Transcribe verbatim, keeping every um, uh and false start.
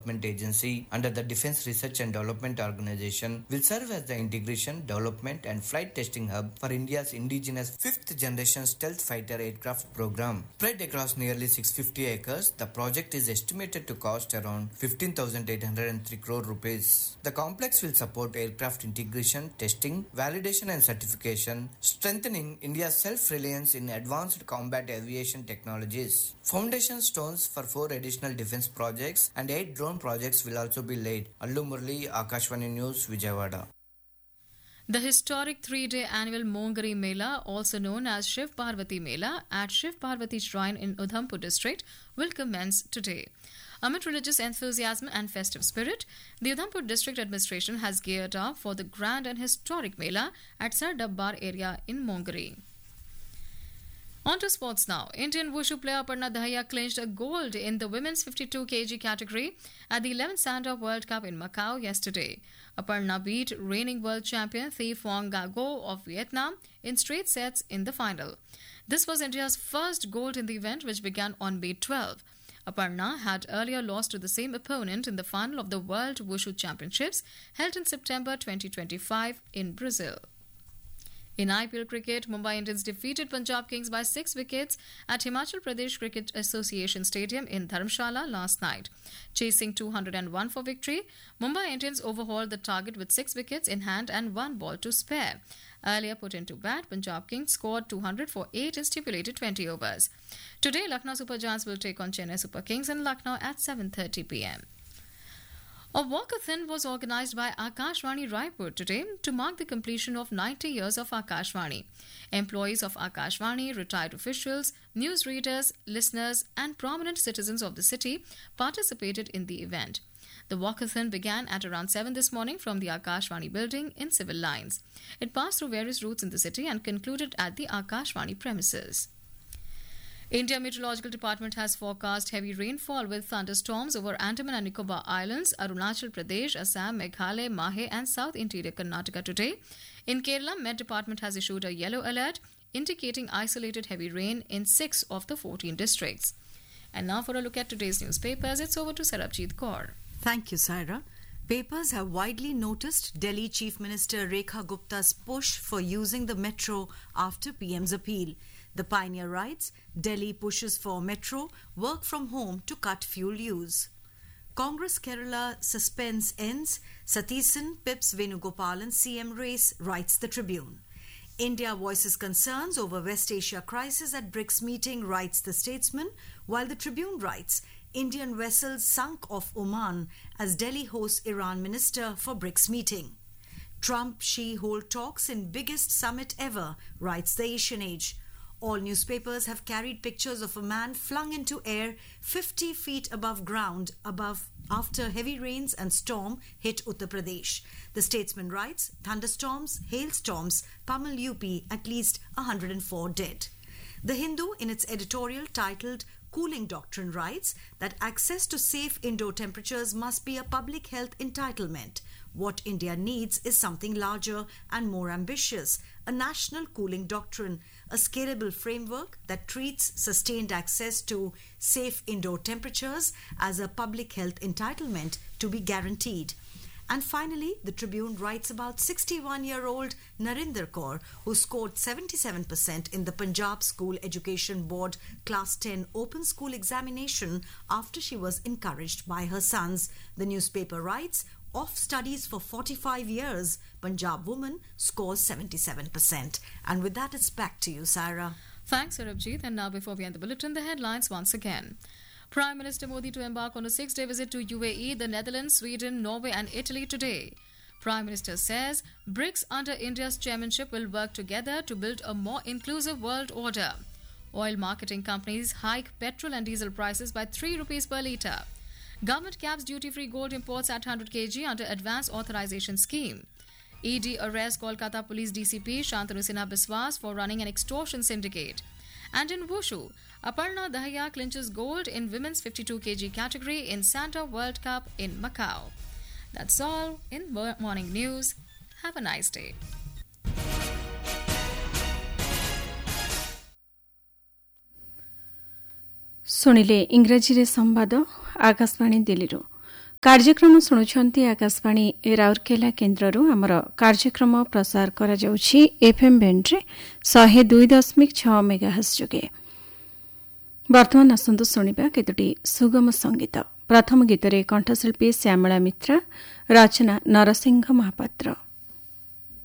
Development Agency under the Defense Research and Development Organization will serve as the integration, development and flight testing hub for India's indigenous fifth generation stealth fighter aircraft program. Spread across nearly six hundred fifty acres, the project is estimated to cost around fifteen thousand eight hundred three crore rupees. The complex will support aircraft integration, testing, validation and certification, strengthening India's self-reliance in advanced combat aviation technologies. Foundation stones for four additional defense projects and eight drone projects will also be laid. Allu Murli, Akashvani News, Vijayawada. The historic three-day annual Mongari Mela, also known as Shiv Parvati Mela, at Shiv Parvati Shrine in Udhampur district, will commence today. Amid religious enthusiasm and festive spirit, the Udhampur district administration has geared up for the grand and historic Mela at Sar Dabbar area in Mongari. On to sports now. Indian wushu player Aparna Dahiya clinched a gold in the women's fifty-two kilograms category at the eleventh Sanda World Cup in Macau yesterday. Aparna beat reigning world champion Thi Phuong Gago of Vietnam in straight sets in the final. This was India's first gold in the event, which began on May twelfth. Aparna had earlier lost to the same opponent in the final of the World Wushu Championships held in September twenty twenty-five in Brazil. In I P L cricket, Mumbai Indians defeated Punjab Kings by six wickets at Himachal Pradesh Cricket Association Stadium in Dharamshala last night. Chasing two hundred one for victory, Mumbai Indians overhauled the target with six wickets in hand and one ball to spare. Earlier put into bat, Punjab Kings scored two hundred for eight in stipulated twenty overs. Today, Lucknow Super Giants will take on Chennai Super Kings in Lucknow at seven thirty p m. A walkathon was organised by Akashvani Raipur today to mark the completion of ninety years of Akashvani. Employees of Akashvani, retired officials, newsreaders, listeners and prominent citizens of the city participated in the event. The walkathon began at around seven this morning from the Akashvani building in Civil Lines. It passed through various routes in the city and concluded at the Akashvani premises. India Meteorological Department has forecast heavy rainfall with thunderstorms over Andaman and Nicobar Islands, Arunachal Pradesh, Assam, Meghalaya, Mahe and South Interior Karnataka today. In Kerala, Met Department has issued a yellow alert indicating isolated heavy rain in six of the fourteen districts. And now for a look at today's newspapers, it's over to Sarabjit Kaur. Thank you, Saira. Papers have widely noticed Delhi Chief Minister Rekha Gupta's push for using the metro after P M's appeal. The Pioneer writes, Delhi pushes for metro, work from home to cut fuel use. Congress Kerala suspense ends, Satheesan pips Venugopalan C M race, writes the Tribune. India voices concerns over West Asia crisis at BRICS meeting, writes the Statesman, while the Tribune writes, Indian vessels sunk off Oman as Delhi hosts Iran minister for BRICS meeting. Trump-Xi hold talks in biggest summit ever, writes the Asian Age. All newspapers have carried pictures of a man flung into air fifty feet above ground above after heavy rains and storm hit Uttar Pradesh. The Statesman writes, thunderstorms, hailstorms, pummel U P, at least one hundred four dead. The Hindu, in its editorial titled Cooling Doctrine, writes that access to safe indoor temperatures must be a public health entitlement. What India needs is something larger and more ambitious, a national cooling doctrine, a scalable framework that treats sustained access to safe indoor temperatures as a public health entitlement to be guaranteed. And finally, the Tribune writes about sixty-one-year-old Narinder Kaur, who scored seventy-seven percent in the Punjab School Education Board Class ten Open School examination after she was encouraged by her sons. The newspaper writes, off studies for forty-five years, Punjab woman scores seventy-seven percent. And with that, it's back to you, Saira. Thanks, Sarabjit. And now, before we end the bulletin, the headlines once again. Prime Minister Modi to embark on a six-day visit to U A E, the Netherlands, Sweden, Norway and Italy today. Prime Minister says BRICS under India's chairmanship will work together to build a more inclusive world order. Oil marketing companies hike petrol and diesel prices by three rupees per litre. Government caps duty-free gold imports at one hundred kilograms under Advanced Authorization Scheme. E D arrests Kolkata Police D C P Shantanu Sinha Biswas for running an extortion syndicate. And in Wushu, Aparna Dahiya clinches gold in women's fifty-two kilograms category in Santa World Cup in Macau. That's all in Morning News. Have a nice day. ଶୁଣିଲେ ଇଂରାଜୀରେ ସମ୍ବାଦ ଆକାଶବାଣୀ ଦିଲ୍ଲୀରୁ। कार्यक्रम शुणुछंती आकाशवाणी राउरकेला केन्द्ररू आमर कार्यक्रम प्रसार करा जाउछि FM band रे एक सौ दो दशमिक छह मेगाहर्ट्ज जोगे। वर्तमान आसंतु शुणिबा केतोटी सुगम संगीत। प्रथम गीतरे कंठशिल्पी श्यामला मित्रा, रचना नरसिंह महापात्र।